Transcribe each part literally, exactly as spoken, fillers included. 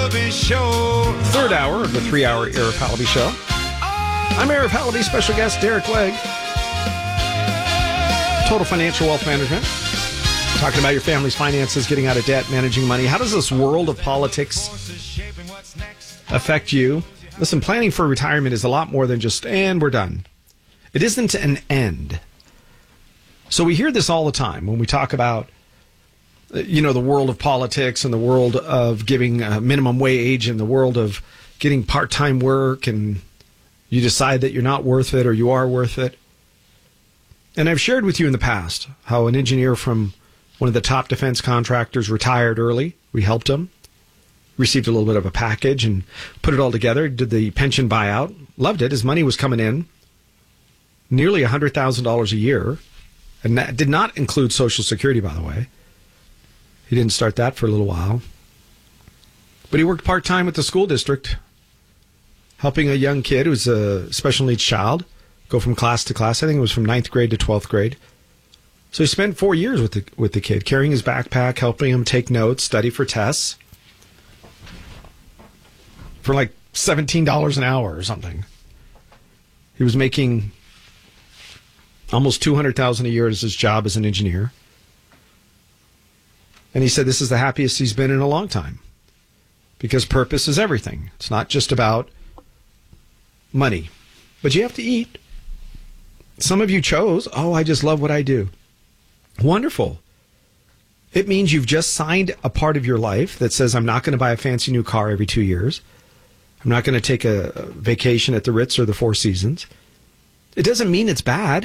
Halaby Show. Third hour of the three-hour Arif Halaby Show. I'm Arif Halaby, special guest Derek Legg. Total Financial Wealth Management. Talking about your family's finances, getting out of debt, managing money. How does this world of politics affect you? Listen, planning for retirement is a lot more than just, and we're done. It isn't an end. So we hear this all the time when we talk about, you know, the world of politics and the world of giving a minimum wage and the world of getting part-time work, and you decide that you're not worth it or you are worth it. And I've shared with you in the past how an engineer from one of the top defense contractors retired early. We helped him, received a little bit of a package and put it all together, did the pension buyout, loved it. His money was coming in, nearly one hundred thousand dollars a year. And that did not include Social Security, by the way. He didn't start that for a little while. But he worked part-time with the school district, helping a young kid who's a special needs child go from class to class. I think it was from ninth grade to twelfth grade. So he spent four years with the with the kid, carrying his backpack, helping him take notes, study for tests, for like seventeen dollars an hour or something. He was making almost two hundred thousand dollars a year as his job as an engineer. And he said this is the happiest he's been in a long time, because purpose is everything. It's not just about money, but you have to eat. Some of you chose, oh, I just love what I do. Wonderful. It means you've just signed a part of your life that says, I'm not going to buy a fancy new car every two years. I'm not going to take a vacation at the Ritz or the Four Seasons. It doesn't mean it's bad.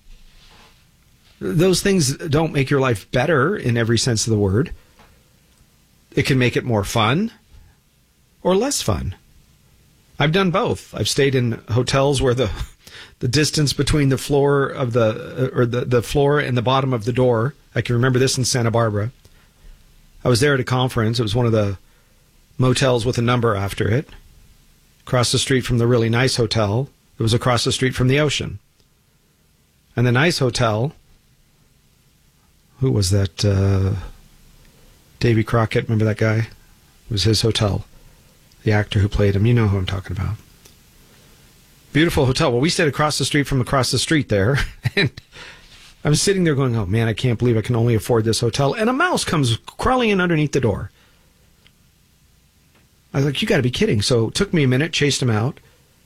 Those things don't make your life better in every sense of the word. It can make it more fun or less fun. I've done both. I've stayed in hotels where the the distance between the floor of the or the, the floor and the bottom of the door. I can remember this in Santa Barbara. I was there at a conference. It was one of the motels with a number after it. Across the street from the really nice hotel. It was across the street from the ocean. And the nice hotel, who was that? Uh, Davy Crockett, remember that guy? It was his hotel. The actor who played him. You know who I'm talking about. Beautiful hotel. Well, we stayed across the street from across the street there. And I'm sitting there going, oh, man, I can't believe I can only afford this hotel. And a mouse comes crawling in underneath the door. I was like, you got to be kidding. So it took me a minute, chased him out,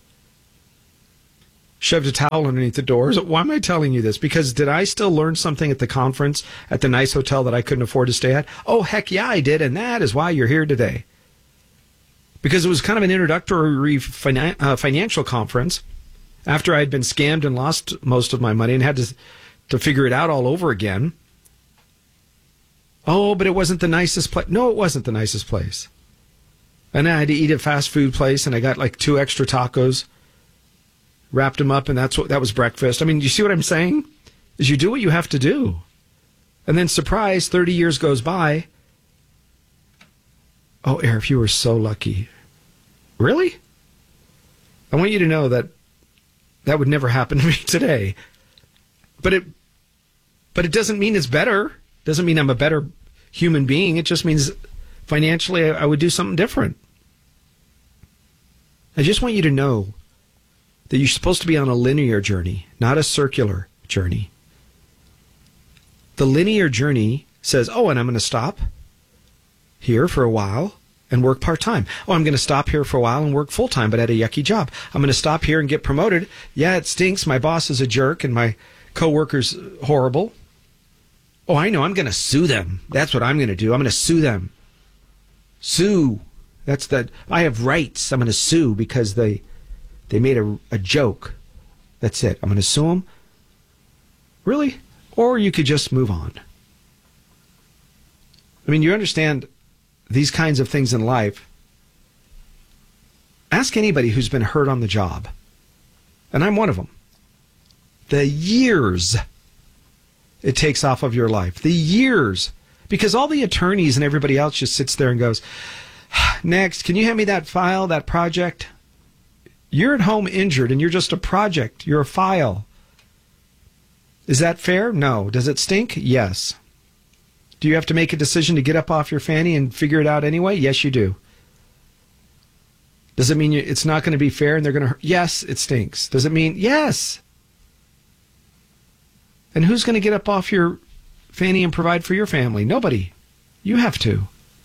shoved a towel underneath the door. So why am I telling you this? Because did I still learn something at the conference at the nice hotel that I couldn't afford to stay at? Oh, heck yeah, I did. And that is why you're here today. Because it was kind of an introductory finan- uh, financial conference after I had been scammed and lost most of my money and had to, to figure it out all over again. Oh, but it wasn't the nicest place. No, it wasn't the nicest place. And I had to eat at a fast food place, and I got like two extra tacos, wrapped them up, and that's what that was breakfast. I mean, you see what I'm saying? Is you do what you have to do. And then, surprise, thirty years goes by. Oh, Arif, you were so lucky. Really? I want you to know that that would never happen to me today. But it but it doesn't mean it's better. Doesn't mean I'm a better human being. It just means financially I would do something different. I just want you to know that you're supposed to be on a linear journey, not a circular journey. The linear journey says, oh, and I'm going to stop here for a while and work part-time. Oh, I'm going to stop here for a while and work full-time, but at a yucky job. I'm going to stop here and get promoted. Yeah, it stinks. My boss is a jerk and my coworker's horrible. Oh, I know. I'm going to sue them. That's what I'm going to do. I'm going to sue them. Sue. That's that. I have rights. I'm going to sue because they they made a, a joke. That's it. I'm going to sue them. Really? Or you could just move on. I mean, you understand these kinds of things in life. Ask anybody who's been hurt on the job. And I'm one of them. The years it takes off of your life. The years. Because all the attorneys and everybody else just sits there and goes, next, can you hand me that file, that project? You're at home injured and you're just a project. You're a file. Is that fair? No. Does it stink? Yes. Do you have to make a decision to get up off your fanny and figure it out anyway? Yes, you do. Does it mean it's not going to be fair and they're going to hurt? Yes, it stinks. Does it mean yes? And who's going to get up off your fanny and provide for your family? Nobody. You have to.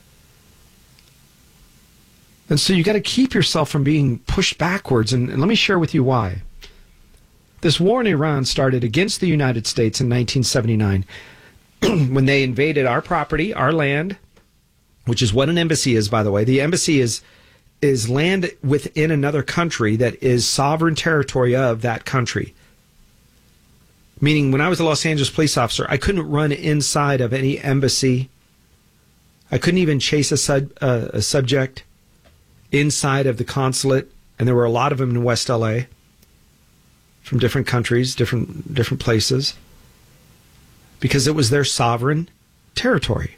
And so you got to keep yourself from being pushed backwards. And, and let me share with you why. This war in Iran started against the United States in nineteen seventy-nine when they invaded our property, our land, which is what an embassy is, by the way. The embassy is is land within another country that is sovereign territory of that country. Meaning, when I was a Los Angeles police officer, I couldn't run inside of any embassy. I couldn't even chase a, sub, uh, a subject inside of the consulate, and there were a lot of them in West L A from different countries, different different places, because it was their sovereign territory.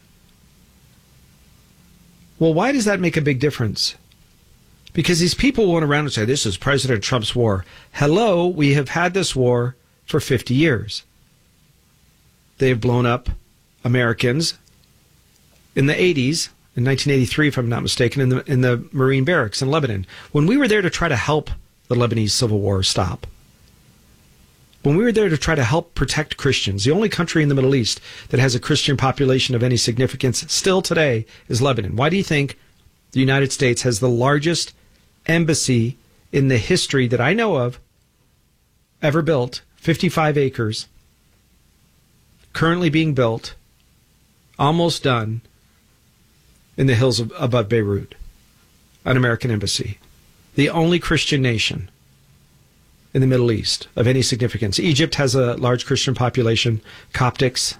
Well, why does that make a big difference? Because these people went around and say, this is President Trump's war. Hello, we have had this war for fifty years. They have blown up Americans in the eighties, in nineteen eighty-three, if I'm not mistaken, in the in the Marine barracks in Lebanon, when we were there to try to help the Lebanese civil war stop. When we were there to try to help protect Christians, the only country in the Middle East that has a Christian population of any significance still today is Lebanon. Why do you think the United States has the largest embassy in the history that I know of ever built, fifty-five acres, currently being built, almost done, in the hills of, above Beirut, an American embassy, the only Christian nation in the Middle East of any significance. Egypt has a large Christian population, Coptics,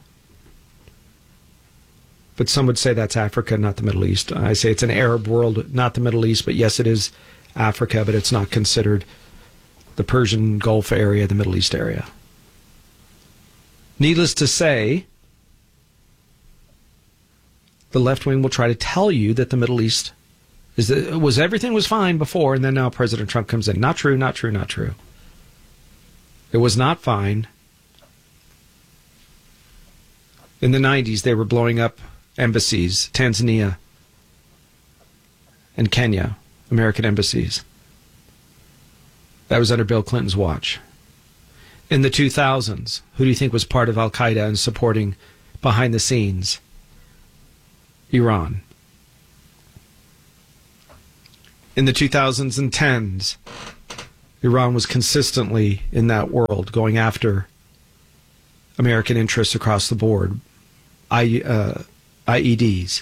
but some would say that's Africa, not the Middle East. I say it's an Arab world, not the Middle East, but yes, it is Africa, but it's not considered the Persian Gulf area, the Middle East area. Needless to say, the left wing will try to tell you that the Middle East is that was everything was fine before, and then now President Trump comes in. Not true, not true, not true. It was not fine. In the nineties, they were blowing up embassies, Tanzania and Kenya, American embassies. That was under Bill Clinton's watch. In the two thousands, who do you think was part of Al-Qaeda and supporting behind the scenes? Iran. In the two thousands and tens, Iran was consistently in that world going after American interests across the board. I, uh, I E Ds.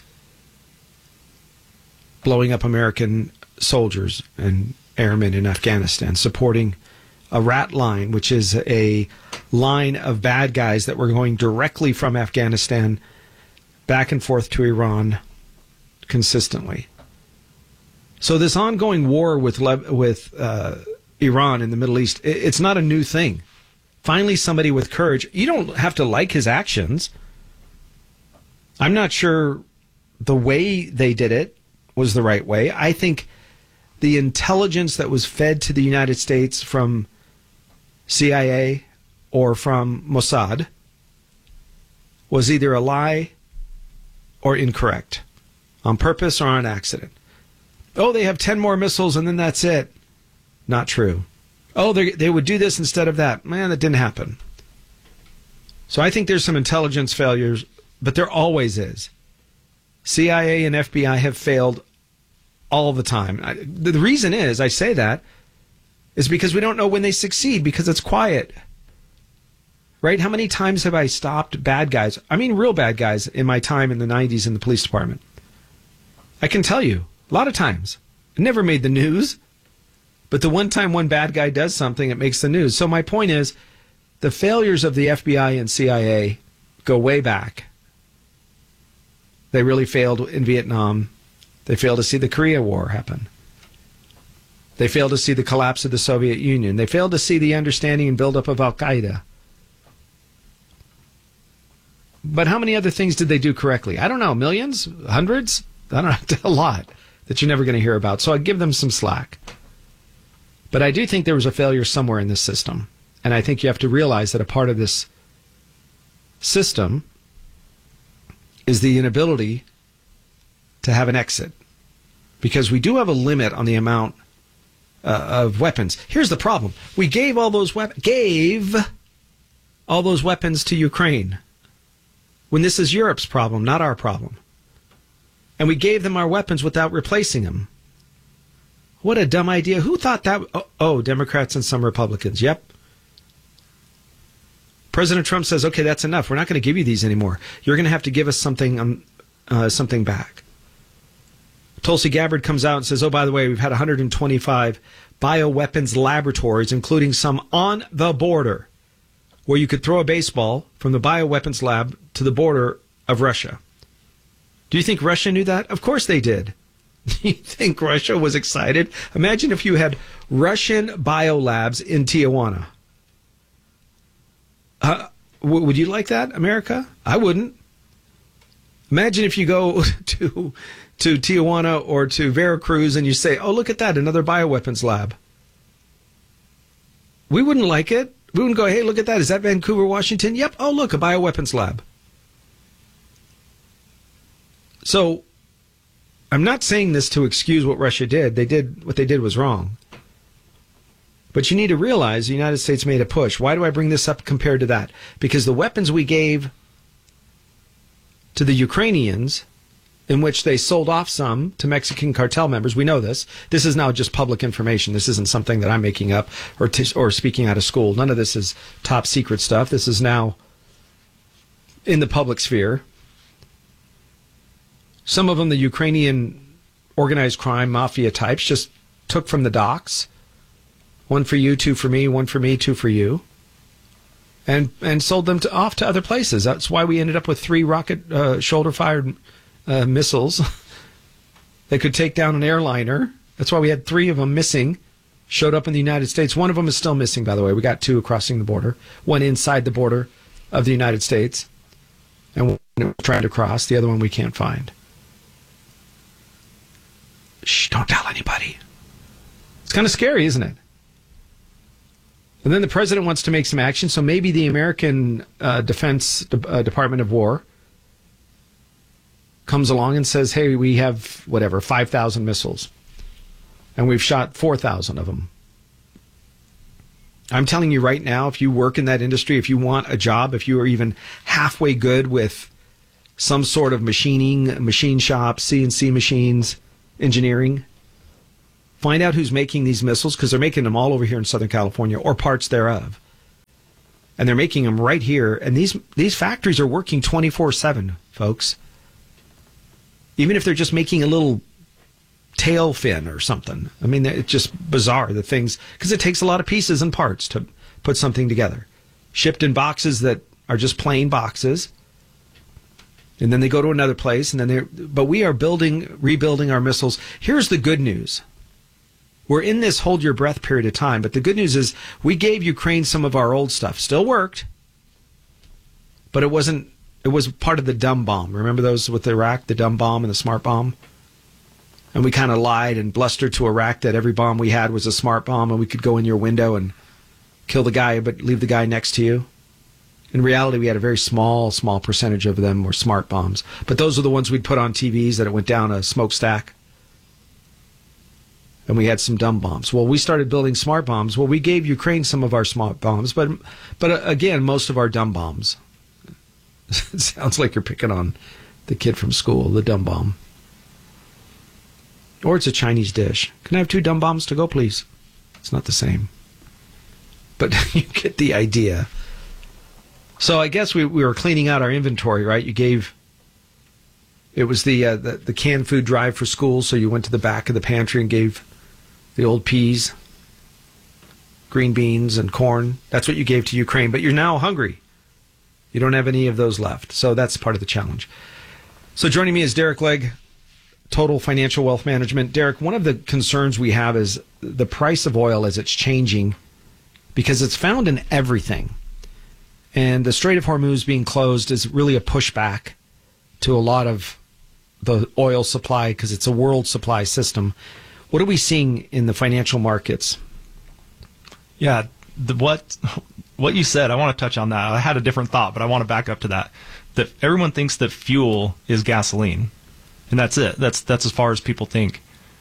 Blowing up American soldiers and airmen in Afghanistan, supporting a rat line, which is a line of bad guys that were going directly from Afghanistan back and forth to Iran consistently. So this ongoing war with with uh, Iran in the Middle East, it's not a new thing. Finally, somebody with courage. You don't have to like his actions. I'm not sure the way they did it was the right way. I think the intelligence that was fed to the United States from C I A or from Mossad was either a lie or incorrect, on purpose or on accident. Oh, they have ten more missiles and then that's it. Not true. Oh, they they would do this instead of that. Man, that didn't happen. So I think there's some intelligence failures, but there always is. C I A and F B I have failed all the time. I, the reason is, I say that, is because we don't know when they succeed, because it's quiet. Right? How many times have I stopped bad guys, I mean real bad guys, in my time in the nineties in the police department? I can tell you, a lot of times. It never made the news. But the one time one bad guy does something, it makes the news. So my point is, the failures of the F B I and C I A go way back. They really failed in Vietnam. They failed to see the Korea War happen. They failed to see the collapse of the Soviet Union. They failed to see the understanding and buildup of Al-Qaeda. But how many other things did they do correctly? I don't know, millions? Hundreds? I don't know, a lot that you're never going to hear about. So I give them some slack. But I do think there was a failure somewhere in this system. And I think you have to realize that a part of this system is the inability to have an exit. Because we do have a limit on the amount uh, of weapons. Here's the problem. We gave all those weapons, gave all those weapons to Ukraine when this is Europe's problem, not our problem. And we gave them our weapons without replacing them. What a dumb idea. Who thought that? Oh, oh, Democrats and some Republicans. Yep. President Trump says, okay, that's enough. We're not going to give you these anymore. You're going to have to give us something, um, uh, something back. Tulsi Gabbard comes out and says, oh, by the way, we've had one hundred twenty-five bioweapons laboratories, including some on the border, where you could throw a baseball from the bioweapons lab to the border of Russia. Do you think Russia knew that? Of course they did. You think Russia was excited? Imagine if you had Russian biolabs in Tijuana. Uh, w- would you like that, America? I wouldn't. Imagine if you go to to Tijuana or to Veracruz and you say, oh, look at that, another bioweapons lab. We wouldn't like it. We wouldn't go, hey, look at that. Is that Vancouver, Washington? Yep. Oh, look, a bioweapons lab. So I'm not saying this to excuse what Russia did. They did what they did was wrong. But you need to realize the United States made a push. Why do I bring this up compared to that? Because the weapons we gave to the Ukrainians, in which they sold off some to Mexican cartel members, we know this. This is now just public information. This isn't something that I'm making up or t- or speaking out of school. None of this is top secret stuff. This is now in the public sphere. Some of them, the Ukrainian organized crime mafia types, just took from the docks. One for you, two for me, one for me, two for you. And and sold them to, off to other places. That's why we ended up with three rocket uh, shoulder-fired uh, missiles that could take down an airliner. That's why we had three of them missing, showed up in the United States. One of them is still missing, by the way. We got two crossing the border. One inside the border of the United States, and one trying to cross. The other one we can't find. Shh, don't tell anybody. It's kind of scary, isn't it? And then the president wants to make some action, so maybe the American uh, Defense De- uh, Department of War comes along and says, hey, we have, whatever, five thousand missiles, and we've shot four thousand of them. I'm telling you right now, if you work in that industry, if you want a job, if you are even halfway good with some sort of machining, machine shop, C N C machines, engineering, find out who's making these missiles, because they're making them all over here in Southern California, or parts thereof. And they're making them right here. And these these factories are working twenty-four seven, folks. Even if they're just making a little tail fin or something. I mean, it's just bizarre, the things, because it takes a lot of pieces and parts to put something together. Shipped in boxes that are just plain boxes. And then they go to another place, and then they're, but we are building, rebuilding our missiles. Here's the good news. We're in this hold your breath period of time, but the good news is we gave Ukraine some of our old stuff. Still worked, but it wasn't, it was part of the dumb bomb. Remember those with Iraq, the dumb bomb and the smart bomb? And we kind of lied and blustered to Iraq that every bomb we had was a smart bomb and we could go in your window and kill the guy but leave the guy next to you. In reality, we had a very small, small percentage of them were smart bombs. But those are the ones we'd put on T Vs that it went down a smokestack. And we had some dumb bombs. Well, we started building smart bombs. Well, we gave Ukraine some of our smart bombs, but but uh, again, most of our dumb bombs. It sounds like you're picking on the kid from school, the dumb bomb. Or it's a Chinese dish. Can I have two dumb bombs to go, please? It's not the same. But you get the idea. So I guess we, we were cleaning out our inventory, right? You gave, it was the, uh, the the canned food drive for school, so you went to the back of the pantry and gave the old peas, green beans, and corn. That's what you gave to Ukraine, but you're now hungry. You don't have any of those left, so that's part of the challenge. So joining me is Derek Legg, Total Financial Wealth Management. Derek, one of the concerns we have is the price of oil as it's changing, because it's found in everything. And the Strait of Hormuz being closed is really a pushback to a lot of the oil supply, because it's a world supply system. What are we seeing in the financial markets? Yeah, the, what what you said, I want to touch on that. I had a different thought, but I want to back up to that. That everyone thinks that fuel is gasoline, and that's it. That's that's as far as people think.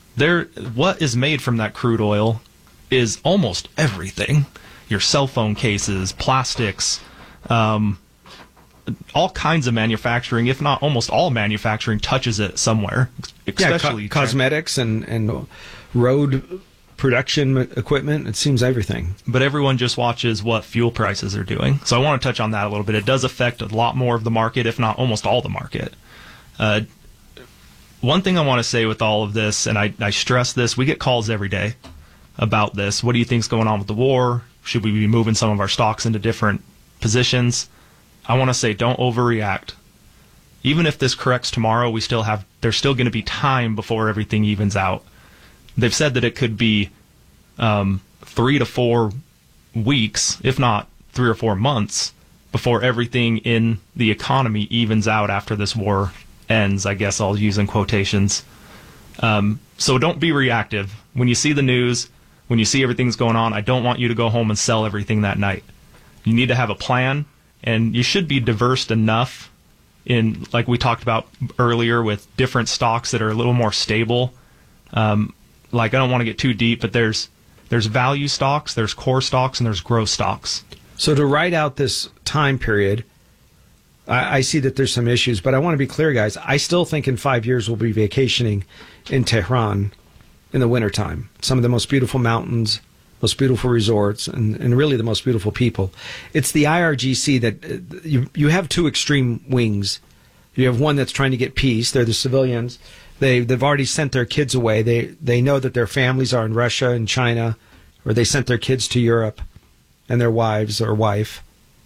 There, what is made from that crude oil is almost everything. Your cell phone cases, plastics, um, all kinds of manufacturing, if not almost all manufacturing, touches it somewhere. Especially yeah, co- cosmetics and, and road production equipment. It seems everything. But everyone just watches what fuel prices are doing. So I want to touch on that a little bit. It does affect a lot more of the market, if not almost all the market. Uh, one thing I want to say with all of this, and I, I stress this, we get calls every day about this. What do you think's going on with the war? Should we be moving some of our stocks into different positions? I want to say don't overreact. Even if this corrects tomorrow, we still have there's still going to be time before everything evens out. They've said that it could be um, three to four weeks, if not three or four months, before everything in the economy evens out after this war ends. I guess I'll use in quotations. Um, so don't be reactive. When you see the news, when you see everything's going on, I don't want you to go home and sell everything that night. You need to have a plan, and you should be diverse enough in, like we talked about earlier, with different stocks that are a little more stable. Um, like, I don't want to get too deep, but there's there's value stocks, there's core stocks, and there's growth stocks. So to write out this time period, I, I see that there's some issues, but I want to be clear, guys. I still think in five years we'll be vacationing in Tehran in the wintertime. Some of the most beautiful mountains, most beautiful resorts, and, and really the most beautiful people. It's the I R G C that uh, you you have two extreme wings. You have one that's trying to get peace. They're the civilians. They they've already sent their kids away. They they know that their families are in Russia and China, or they sent their kids to Europe, and their wives or wife.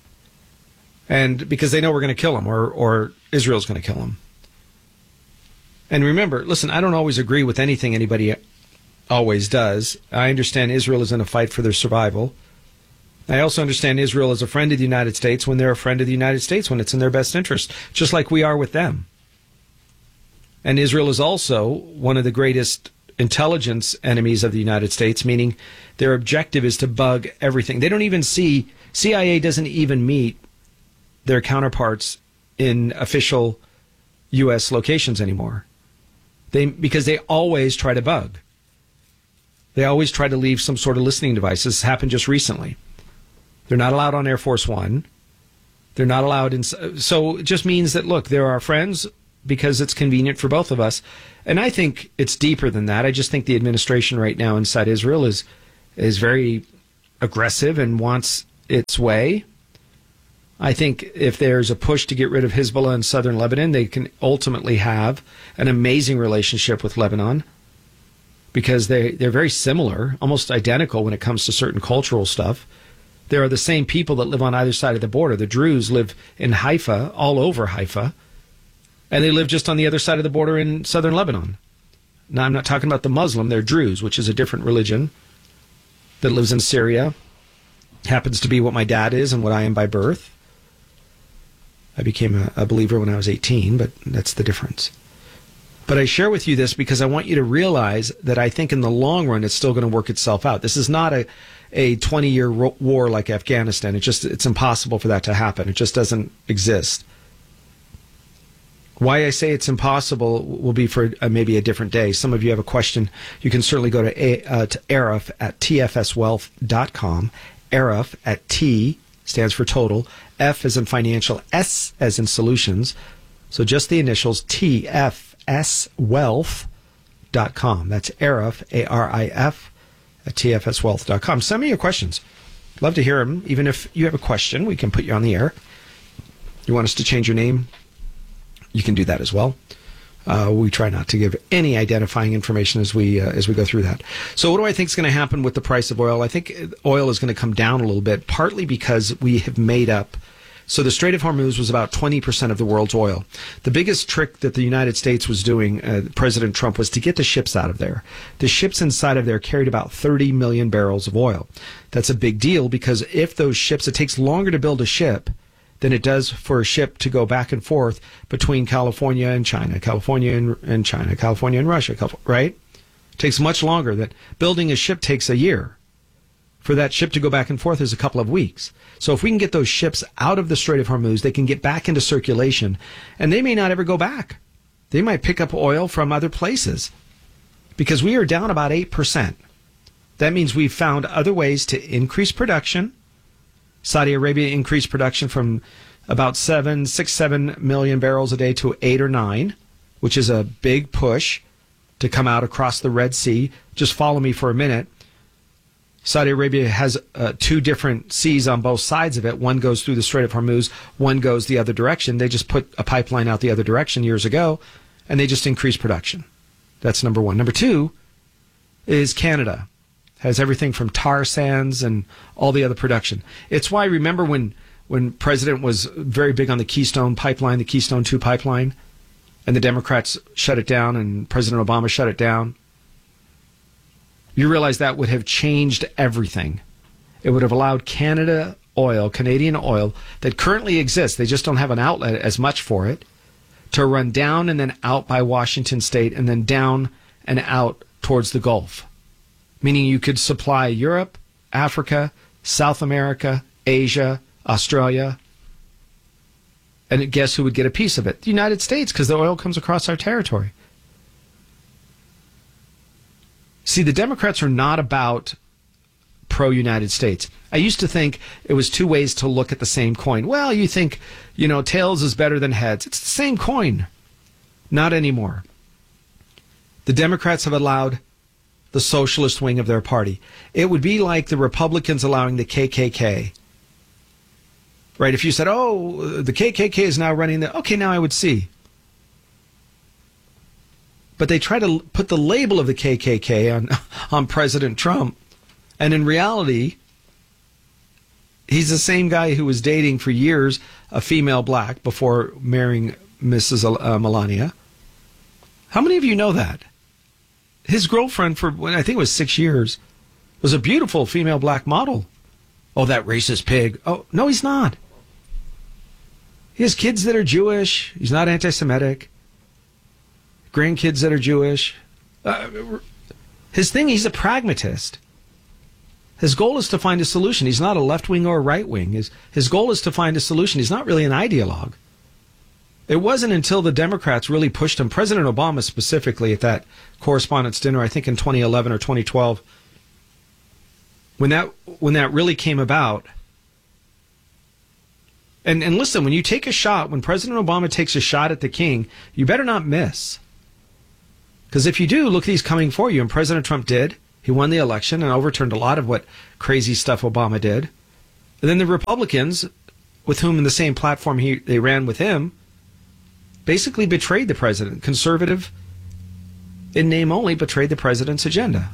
And because they know we're going to kill them, or or Israel's going to kill them. And remember, listen, I don't always agree with anything anybody always does. I understand Israel is in a fight for their survival. I also understand Israel is a friend of the United States when they're a friend of the United States, when it's in their best interest, just like we are with them. And Israel is also one of the greatest intelligence enemies of the United States, meaning their objective is to bug everything. They don't even see, C I A doesn't even meet their counterparts in official U S locations anymore. They because they always try to bug. They always try to leave some sort of listening device. This happened just recently. They're not allowed on Air Force One. They're not allowed in. So it just means that, look, they're our friends because it's convenient for both of us. And I think it's deeper than that. I just think the administration right now inside Israel is is very aggressive and wants its way. I think if there's a push to get rid of Hezbollah in southern Lebanon, they can ultimately have an amazing relationship with Lebanon, because they, they're very similar, almost identical when it comes to certain cultural stuff. There are the same people that live on either side of the border. The Druze live in Haifa, all over Haifa, and they live just on the other side of the border in southern Lebanon. Now, I'm not talking about the Muslim. They're Druze, which is a different religion that lives in Syria. Happens to be what my dad is and what I am by birth. I became a, a believer when I was eighteen, but that's the difference. But I share with you this because I want you to realize that I think in the long run it's still going to work itself out. This is not a a twenty-year ro- war like Afghanistan. It just it's impossible for that to happen. It just doesn't exist. Why I say it's impossible will be for uh, maybe a different day. Some of you have a question. You can certainly go to, a, uh, to Arif at T F S wealth dot com. Arif at T stands for total. F as in financial. S as in solutions. So just the initials T F S wealth dot com. That's Arif, A R I F, at T F S wealth dot com. Send me your questions. Love to hear them. Even if you have a question, we can put you on the air. You want us to change your name? You can do that as well. Uh, we try not to give any identifying information as we uh, as we go through that. So what do I think is going to happen with the price of oil? I think oil is going to come down a little bit, partly because we have made up. So the Strait of Hormuz was about twenty percent of the world's oil. The biggest trick that the United States was doing, uh, President Trump, was to get the ships out of there. The ships inside of there carried about thirty million barrels of oil. That's a big deal because if those ships, it takes longer to build a ship than it does for a ship to go back and forth between California and China, California and, and China, California and Russia, right? It takes much longer. That building a ship takes a year. For that ship to go back and forth is a couple of weeks. So if we can get those ships out of the Strait of Hormuz, they can get back into circulation, and they may not ever go back. They might pick up oil from other places. because we are down about eight percent. That means we've found other ways to increase production. Saudi Arabia increased production from about seven, six, seven million barrels a day to eight or nine, which is a big push to come out across the Red Sea. Just follow me for a minute. Saudi Arabia has uh, two different seas on both sides of it. One goes through the Strait of Hormuz, one goes the other direction. They just put a pipeline out the other direction years ago, and they just increased production. That's number one. Number two is Canada. Has everything from tar sands and all the other production. It's why, remember when, when President was very big on the Keystone pipeline, the Keystone two pipeline, and the Democrats shut it down and President Obama shut it down? You realize that would have changed everything. It would have allowed Canada oil, Canadian oil, that currently exists, they just don't have an outlet as much for it, to run down and then out by Washington State and then down and out towards the Gulf. Meaning you could supply Europe, Africa, South America, Asia, Australia. And guess who would get a piece of it? The United States, because the oil comes across our territory. See, the Democrats are not about pro-United States. I used to think it was two ways to look at the same coin. Well, you think, you know, tails is better than heads. It's the same coin. Not anymore. The Democrats have allowed the socialist wing of their party. It would be like the Republicans allowing the K K K. Right? If you said, oh, the K K K is now running the... Okay, now I would see. But they try to put the label of the K K K on, on President Trump. And in reality, he's the same guy who was dating for years a female black before marrying Missus Uh, Melania. How many of you know that? His girlfriend for, I think it was six years, was a beautiful female black model. Oh, that racist pig. Oh, no, he's not. He has kids that are Jewish. He's not anti-Semitic. Grandkids that are Jewish. Uh, his thing, he's a pragmatist. His goal is to find a solution. He's not a left-wing or a right-wing. His, his goal is to find a solution. He's not really an ideologue. It wasn't until the Democrats really pushed him, President Obama specifically at that correspondence dinner, I think in twenty eleven or twenty twelve, when that when that really came about. And, and listen, when you take a shot, when President Obama takes a shot at the king, you better not miss. Because if you do, look, he's coming for you. And President Trump did. He won the election and overturned a lot of what crazy stuff Obama did. And then the Republicans, with whom in the same platform he, they ran with him, basically betrayed the president. Conservative, in name only, betrayed the president's agenda.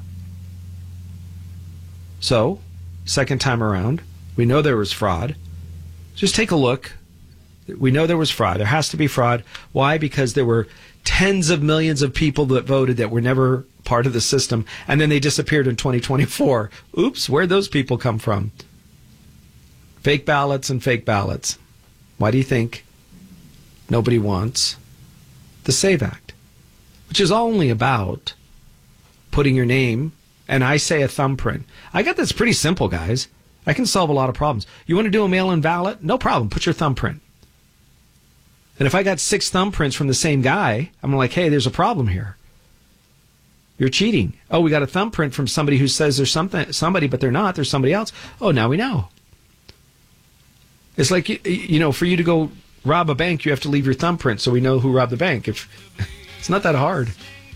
So, second time around, we know there was fraud. Just take a look. We know there was fraud. There has to be fraud. Why? Because there were tens of millions of people that voted that were never part of the system, and then they disappeared in twenty twenty-four. Oops, where'd those people come from? Fake ballots and fake ballots. Why do you think nobody wants the SAVE Act? Which is only about putting your name, and I say a thumbprint. I got this pretty simple, guys. I can solve a lot of problems. You want to do a mail-in ballot? No problem. Put your thumbprint. And if I got six thumbprints from the same guy, I'm like, hey, there's a problem here. You're cheating. Oh, we got a thumbprint from somebody who says there's something, somebody, but they're not. There's somebody else. Oh, now we know. It's like, you know, for you to go rob a bank, you have to leave your thumbprint so we know who robbed the bank. If it's not that hard.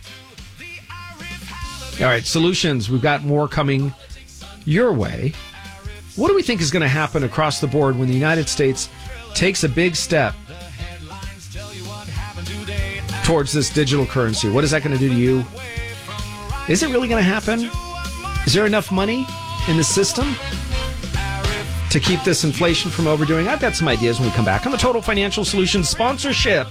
All right, solutions. We've got more coming your way. What do we think is going to happen across the board when the United States takes a big step towards this digital currency? What is that going to do to you? Is it really going to happen? Is there enough money in the system to keep this inflation from overdoing? I've got some ideas when we come back on the Total Financial Solutions sponsorship.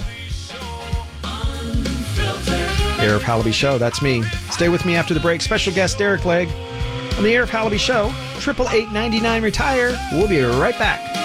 Arif Halaby Show, that's me. Stay with me after the break. Special guest Derek Legg on the Arif Halaby Show. triple eight ninety-nine retire. We'll be right back.